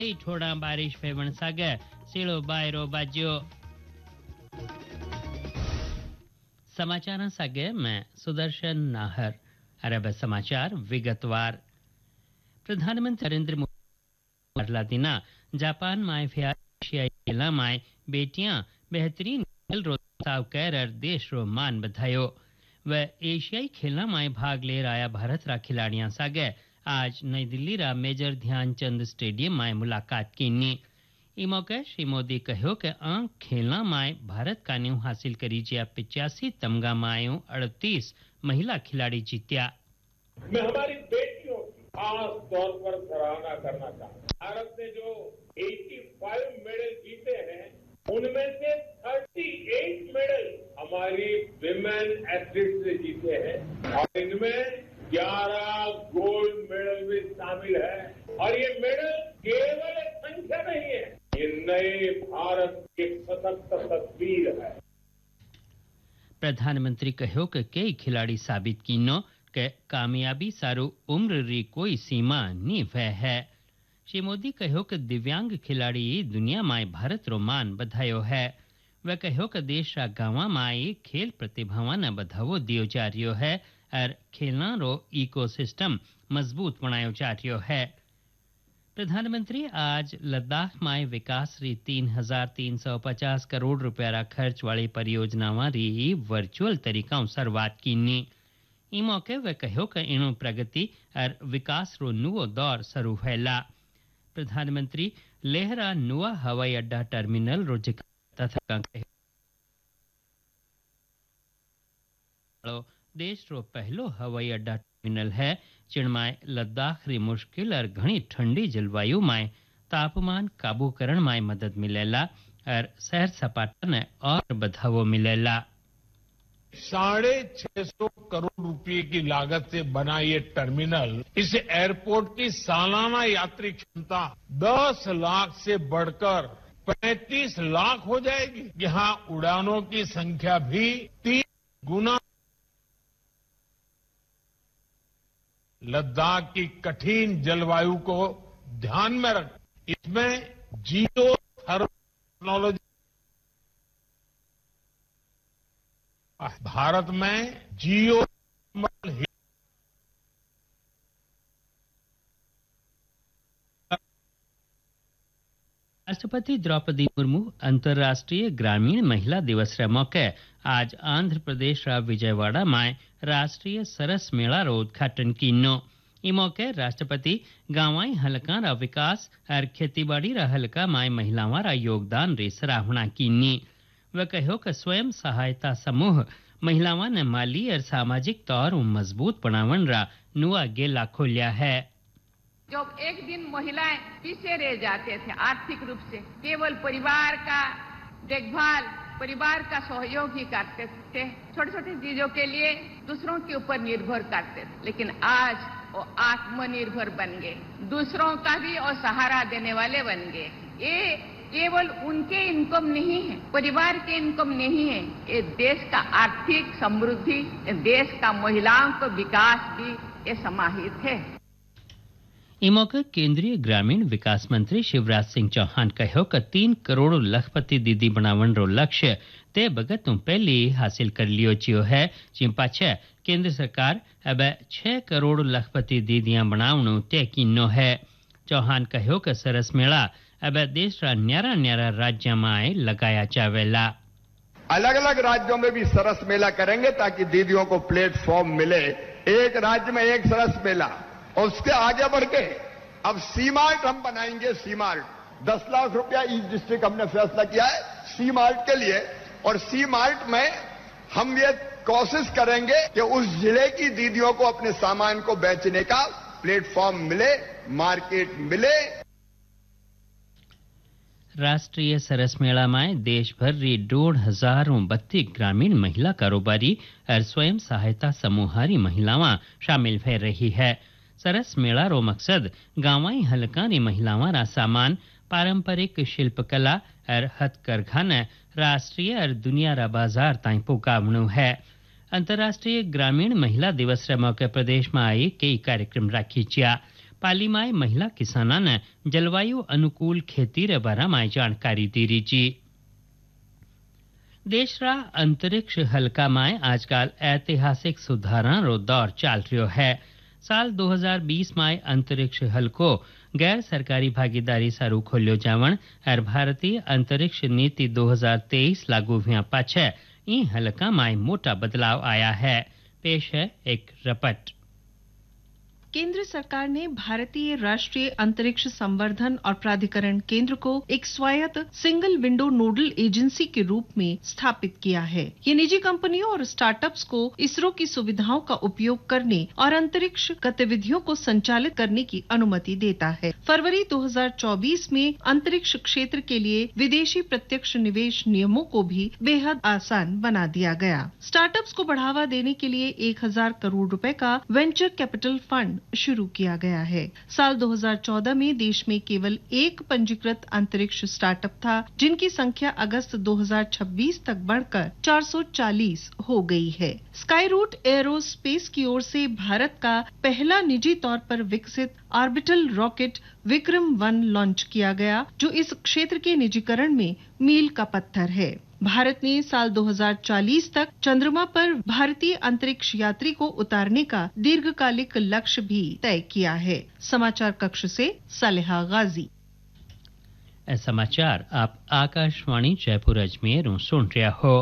थोड़ा बारिश फेवण सागे सीलो बायरो बाज्यो समाचार सागे मैं सुदर्शन नाहर अरब समाचार विगतवार प्रधानमंत्री नरेंद्र मोदी दिना जापान माय एशियाई खेला माय बेटियां बेहतरीन खेल रो सावकर देश रो मान बधायो व एशियाई खेला माय भाग ले राया भारत रा खिलाड़ियां सागे आज नई दिल्ली रा मेजर ध्यानचंद स्टेडियम में मुलाकात कीनी ई मौके श्री मोदी कहो कि आंख खेलना माय भारत का न्यू हासिल करी जिया 85 तमगा मायों 38 महिला खिलाड़ी जीत्या। मैं हमारी बेटियों की खास तौर पर सराहना करना चाहता हूं। भारत ने जो 85 मेडल जीते हैं उनमें से 38 मेडल हमारी विमेन एथलीट्स ने जीते हैं और इनमें 11 गोल्ड मेडल भी शामिल है और ये मेडल केवल एक संख्या नहीं है, ये नए भारत की सशक्त तस्वीर है। प्रधानमंत्री कहो कि कई खिलाड़ी साबित कीनो कि कामयाबी सारू उम्र री कोई सीमा नी वह है। श्री मोदी कहो कि दिव्यांग खिलाड़ी दुनिया में भारत रो मान बधायो है। वह कहो कि देश रा गांवा में खेल प्रतिभावां ने बढ़ावो दियो जा रियो है और खेलना रो इकोसिस्टम मजबूत बनायो जा रियो है। प्रधानमंत्री आज लद्दाख में विकास री 3,350 करोड़ रुपया खर्च वाली परियोजनावां री वर्चुअल तरीका शुरुआत कीनी। ई मौके वे कहो कि इनो प्रगति और विकास रो नुवो दौर शुरू हैला। प्रधानमंत्री लेहरा नुआ हवाई अड्डा टर्मिनल रो तथा देश रो पहलो हवाई अड्डा टर्मिनल है जिनमें लद्दाख री मुश्किल और घनी ठंडी जलवायु में तापमान काबू करण में मदद मिलेला और सैर सपाटा ने और बढ़ावो मिलेला। 650 करोड़ रुपए की लागत से बना ये टर्मिनल इस एयरपोर्ट की सालाना यात्री क्षमता 10 लाख से बढ़कर 35 लाख हो जाएगी। यहाँ उड़ानों की संख्या भी 3 गुना। लद्दाख की कठिन जलवायु को ध्यान में रख इसमें जियो थर्मल टेक्नोलॉजी भारत में जियो थर्मल राष्ट्रपति द्रौपदी मुर्मू अंतर्राष्ट्रीय ग्रामीण महिला दिवस रे मौके आज आंध्र प्रदेश रा विजयवाड़ा में राष्ट्रीय सरस मेला रो उद्घाटन कीनो। ई मौके राष्ट्रपति गांवाई हलका रा विकास और खेतीबाड़ी रा हलका में महिलावां रा योगदान री सराहना कीनी। वह कहो कि स्वयं सहायता समूह महिलावां ने माली और सामाजिक तौर मजबूत बनावन रा नुआ गेला खोलिया है। जब एक दिन महिलाएं पीछे रह जाते थे आर्थिक रूप से, केवल परिवार का देखभाल, परिवार का सहयोग ही करते थे, छोटी छोटी चीजों के लिए दूसरों के ऊपर निर्भर करते थे, लेकिन आज वो आत्मनिर्भर बन गए, दूसरों का भी और सहारा देने वाले बन गए। ये केवल उनके इनकम नहीं है, परिवार के इनकम नहीं है, ये देश का आर्थिक समृद्धि, देश का महिलाओं का विकास भी ये समाहित है। ई मौके केंद्रीय ग्रामीण विकास मंत्री शिवराज सिंह चौहान कहो कि 3 करोड़ लखपति दीदी बनावन रो लक्ष्य ते बगत पहले हासिल कर लियो चियो है, जिन पाछे केंद्र सरकार अब 6 करोड़ लखपति दीदियां बनावनो तय कीनो है। चौहान कहो कि सरस मेला अब देश रा न्यारा न्यारा राज्य में लगाया जावेला। अलग अलग राज्यों में भी सरस मेला करेंगे ताकि दीदियों को प्लेटफॉर्म मिले। एक राज्य में एक सरस मेला और उसके आगे बढ़ के अब सी मार्ट हम बनाएंगे। सी मार्ट 10 लाख रुपया ईच डिस्ट्रिक्ट हमने फैसला किया है सी मार्ट के लिए और सी मार्ट में हम ये कोशिश करेंगे कि उस जिले की दीदियों को अपने सामान को बेचने का प्लेटफॉर्म मिले, मार्केट मिले। राष्ट्रीय सरस मेला में देश भर री 1,532 ग्रामीण महिला कारोबारी और स्वयं सहायता समूहारी महिलावां शामिल भय रही है। सरस मेला रो मकसद गांवाई हलका री महिलावां रा सामान, पारंपरिक शिल्पकला और हथकरघा ने राष्ट्रीय और दुनिया रा बाजार ताई पुकावणु है। अंतर्राष्ट्रीय ग्रामीण महिला दिवस रे मौके प्रदेश में आई कई कार्यक्रम राखी चिया। पाली माय महिला किसाना ने जलवायु अनुकूल खेती रे बारा माय जानकारी दी रही जी। देश रा अंतरिक्ष हल्का माय आजकल ऐतिहासिक सुधारा रो दौर चाल रह्यो है। साल 2020 माय अंतरिक्ष हल्को गैर सरकारी भागीदारी सारू खोल्यो जावण और भारतीय अंतरिक्ष नीति 2023 लागू हुआ पाछे ई हल्का माय मोटा बदलाव आया है। पेश है एक रिपोर्ट। केंद्र सरकार ने भारतीय राष्ट्रीय अंतरिक्ष संवर्धन और प्राधिकरण केंद्र को एक स्वायत्त सिंगल विंडो नोडल एजेंसी के रूप में स्थापित किया है। ये निजी कंपनियों और स्टार्टअप्स को इसरो की सुविधाओं का उपयोग करने और अंतरिक्ष गतिविधियों को संचालित करने की अनुमति देता है। फरवरी 2024 में अंतरिक्ष क्षेत्र के लिए विदेशी प्रत्यक्ष निवेश नियमों को भी बेहद आसान बना दिया गया। स्टार्टअप्स को बढ़ावा देने के लिए 1000 करोड़ रुपए का वेंचर कैपिटल फंड शुरू किया गया है। साल 2014 में देश में केवल एक पंजीकृत अंतरिक्ष स्टार्टअप था, जिनकी संख्या अगस्त 2026 तक बढ़कर 440 हो गई है। स्काई रूट एरोस्पेस की ओर से भारत का पहला निजी तौर पर विकसित ऑर्बिटल रॉकेट विक्रम-1 लॉन्च किया गया, जो इस क्षेत्र के निजीकरण में मील का पत्थर है। भारत ने साल 2040 तक चंद्रमा पर भारतीय अंतरिक्ष यात्री को उतारने का दीर्घकालिक लक्ष्य भी तय किया है। समाचार कक्ष से सालेहा गाजी। समाचार आप आकाशवाणी जयपुर अजमेर सुन रहे हो।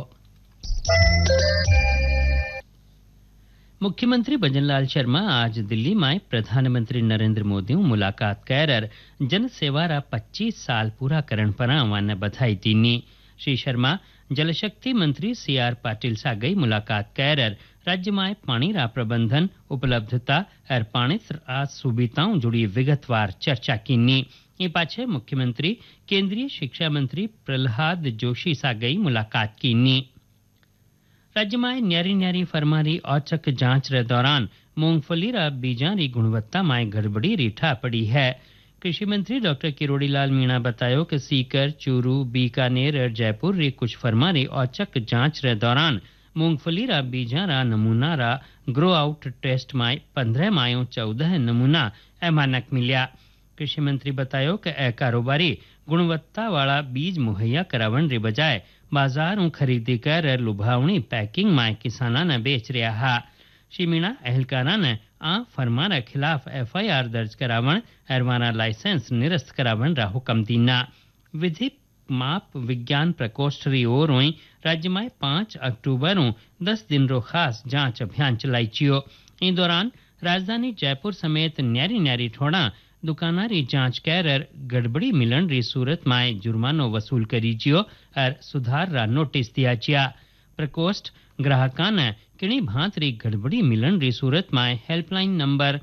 मुख्यमंत्री भजनलाल शर्मा आज दिल्ली में प्रधानमंत्री नरेंद्र मोदी मुलाकात कर जन सेवा रा 25 साल पूरा करण पर आवाने बधाई दीनी। श्री शर्मा जलशक्ति मंत्री CR पाटिल सागई मुलाकात कर राज्य में पानी रा प्रबंधन उपलब्धता और पानी रा सुविधाओं जुड़ी विगतवार चर्चा कीनी। ये पाछे मुख्यमंत्री केंद्रीय शिक्षा मंत्री प्रहलाद जोशी सागई मुलाकात कीनी। राज्य में न्यारी न्यारी फरमारी औचक जांच रे दौरान मूंगफली रा बीजा री गुणवत्ता में गड़बड़ी रिठा पड़ी है। कृषि मंत्री डॉक्टर किरोड़ीलाल मीणा बतायो कि सीकर, चूरू, बीकानेर और जयपुर री कुछ फरमारी औचक जांच रे दौरान मूंगफली रा बीजा रा नमूना रा ग्रो आउट टेस्ट में 15 मायों 14 नमूना अमानक मिल्या। कृषि मंत्री बतायो कि कारोबारी गुणवत्ता वाला बीज मुहैया करावन रे बजाय बाजारों खरीदी कर लुभावनी पैकिंग में किसाना ने बेच रहा है। श्री मीणा अहलकारा ने फरमाना खिलाफ FIR दर्ज करावन और वारा लाइसेंस निरस्त करावन रा हुक्म दीना। विधि माप विज्ञान प्रकोष्ठ री ओर राज्य में 5 अक्टूबर 10 दिन रो खास जांच अभियान चलाई चियो। इन दौरान राजधानी जयपुर समेत न्यारी न्यारी ठोड़ा दुकानारी जांच कर गड़बड़ी मिलन री सूरत में जुर्मानो वसूल करी जियो और सुधार रा नोटिस दिया जिया। प्रकोष्ठ ग्राहका ने किणी भांत री गड़बड़ी मिलन री सूरत में हेल्पलाइन नंबर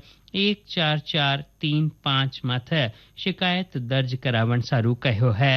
14435 माथे शिकायत दर्ज करावन सारू कहो है।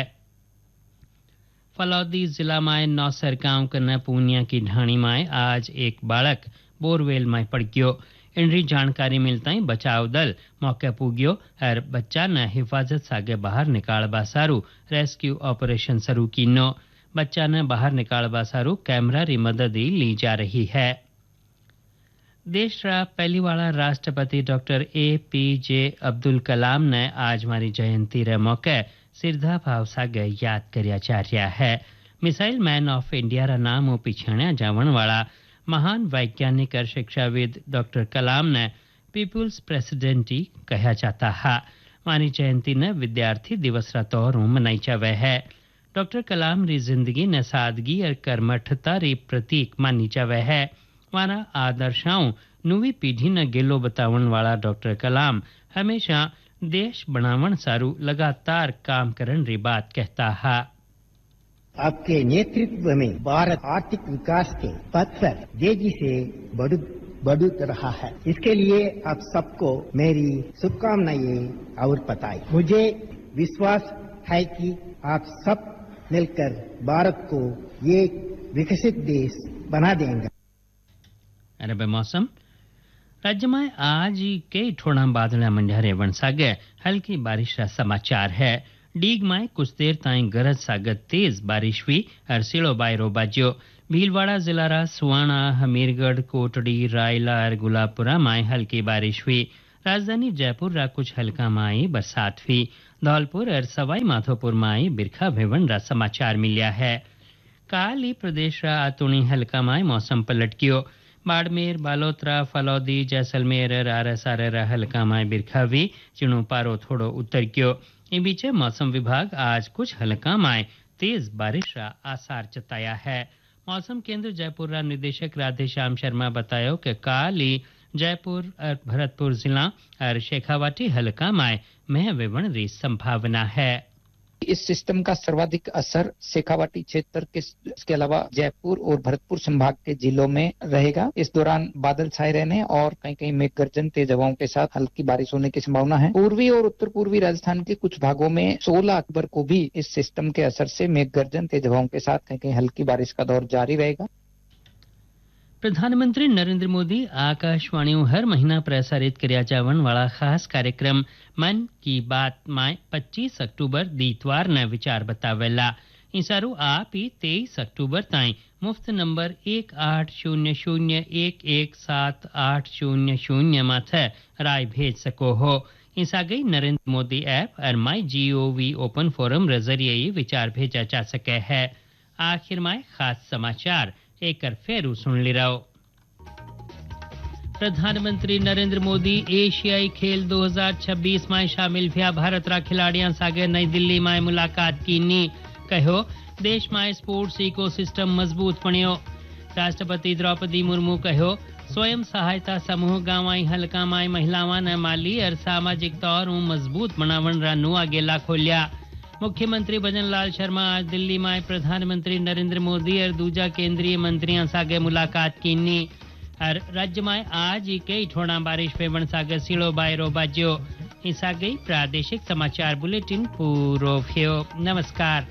फलौदी जिला में नौसर गांव कने पूनिया की ढाणी में आज एक बालक बोरवेल में पड़ गयो। इनरी जानकारी मिलता ही बचाव दल मौके पुग्यो और बच्चा ने हिफाजत सागे बाहर निकालबा सारू रेस्क्यू ऑपरेशन शुरू कीनो। बच्चा ने बाहर निकालबा सारू कैमरा री मदद ली जा रही है। देश रा पहली वाला राष्ट्रपति डॉक्टर APJ अब्दुल कलाम ने आज हमारी जयंती रे मौके सिरधा भाव सागे याद करया जा रहा है। मिसाइल मैन ऑफ इंडिया रा नाम पिछाण्या जावन वाला महान वैज्ञानिक और शिक्षाविद डॉक्टर कलाम ने पीपुल्स प्रेसिडेंट ही कहा जाता है। हमारी जयंती ने विद्यार्थी दिवस रा तौर मनाई जावे है। डॉक्टर कलाम री जिंदगी ने सादगी और कर्मठता री प्रतीक मानी जावे है। हमारा आदर्शाओं नवी पीढ़ी ने गेलो बतावन वाला डॉक्टर कलाम हमेशा देश बनावन सारू लगातार काम करन री बात कहता है। आपके नेतृत्व में भारत आर्थिक विकास के पथ पर तेजी से बढ़ रहा है। इसके लिए आप सबको मेरी शुभकामनाएं और बधाई। मुझे विश्वास है कि आप सब मिलकर भारत को एक विकसित देश बना देंगे। अरब मौसम राज्य में आज कई ठोड़ा बादल मंझारे वन सागे हल्की बारिश का समाचार है। डीग में कुछ देर ताईं गरज सागत तेज बारिश हुई और सिलो बायरो बाज्यो। भीलवाड़ा जिला रा सुवाणा, हमीरगढ़, कोटड़ी, रायला और गुलाबपुरा में हल्की बारिश हुई। राजधानी जयपुर रा कुछ हल्का माई बरसात हुई। धौलपुर और सवाई माधोपुर माई बिरखा भेवन रा समाचार मिलिया है। काल ही प्रदेश रा आतुणी हल्का माई मौसम पलट गयो। बाड़मेर, बालोतरा, फलौदी, जैसलमेर रारासार हल्का माई बिरखा हुई। चिणु पारो थोड़ो उतर गयो। इन बीचे मौसम विभाग आज कुछ हल्का माई तेज बारिश रा आसार जताया है। मौसम केंद्र जयपुर रा निदेशक राधेश्याम शर्मा बतायो कि काल ही जयपुर और भरतपुर जिला और शेखावाटी हल्का माय मह विवरण री संभावना है। इस सिस्टम का सर्वाधिक असर शेखावाटी क्षेत्र के अलावा जयपुर और भरतपुर संभाग के जिलों में रहेगा। इस दौरान बादल छाए रहने और कहीं कहीं मेघ गर्जन तेज हवाओं के साथ हल्की बारिश होने की संभावना है। पूर्वी और उत्तर पूर्वी राजस्थान के कुछ भागों में 16 अक्टूबर को भी इस सिस्टम के असर से मेघ गर्जन तेज हवाओं के साथ कहीं कहीं हल्की बारिश का दौर जारी रहेगा। प्रधानमंत्री नरेंद्र मोदी आकाशवाणी हर महीना प्रसारित किया जावन वाला खास कार्यक्रम मन की बात में 25 अक्टूबर दीतवार न विचार बतावेला। इंसारू आप ही 23 अक्टूबर ताई मुफ्त नंबर 1800117800 माथे राय भेज सको हो। इंसा गई नरेंद्र मोदी ऐप और माई GOV ओपन फोरम रे जरिए विचार भेजा जा सके है। आखिर में खास समाचार एक फेरू सुन ली रहो। प्रधानमंत्री नरेंद्र मोदी एशियाई खेल 2026 में शामिल हुआ भारत रा खिलाड़ियों सागे नई दिल्ली में मुलाकात की नी। कहो देश में स्पोर्ट्स इकोसिस्टम मजबूत बनियो। राष्ट्रपति द्रौपदी मुर्मू कहो स्वयं सहायता समूह गांवाई हल्का माई महिलावां ने माली और सामाजिक तौर मजबूत बनावन रा नुआ गेला खोलिया। मुख्यमंत्री भजन लाल शर्मा आज दिल्ली में प्रधानमंत्री नरेंद्र मोदी और दूजा केंद्रीय मंत्रियों सागे मुलाकात की नी। और राज्य में आज ही कई ठोड़ा बारिश पेवन सागे सीड़ो बायरो बाज्यो। इसा गई प्रादेशिक समाचार बुलेटिन पूरो भयो। नमस्कार।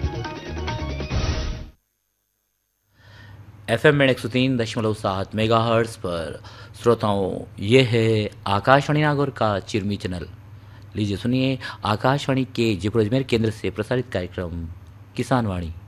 FM में 103.7 मेगाहर्ट्ज पर श्रोताओं ये है आकाशवाणी नागौर का चिरमी चैनल। लीजिए सुनिए आकाशवाणी के जयपुर अजमेर केंद्र से प्रसारित कार्यक्रम किसान वाणी।